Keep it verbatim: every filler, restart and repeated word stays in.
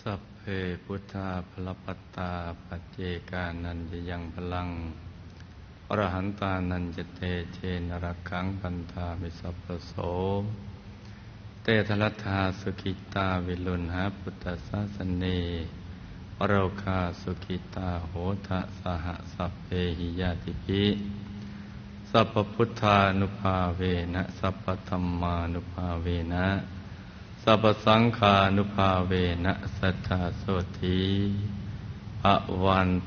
สัพเพพุทธาภลปัตตาปัจเจกานันจะยังพลังอรหันตานันจะเตเชนรักขังพันธามิสัพพโสเตทลัทธาสุขิตาวิลุณหาพุทธศาสเนอโรคาสุขิตาโหทะสหสัพเพหิยาติภิสัพพพุทธานุภาเวนะสัพพธัมมานุภาเวนะสัพพสังฆานุภาเวนะสัทธาโสธีภวัน